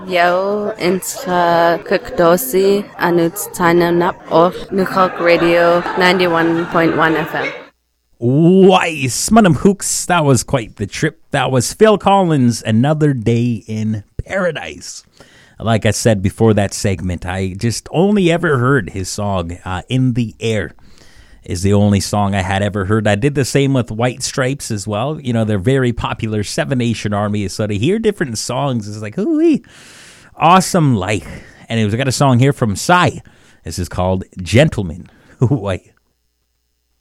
Yo, inta Kukdosi, Anuts Tainanap of Nukok Radio 91.1 FM. Weiss, Manam Hooks, that was quite the trip. That was Phil Collins, Another Day in Paradise. Like I said before that segment, I just only ever heard his song, In the Air, is the only song I had ever heard. I did the same with White Stripes as well. You know, they're very popular, Seven Nation Army, so to hear different songs is like, ooh-wee, awesome life. And I got a song here from Psy. This is called Gentleman. Why?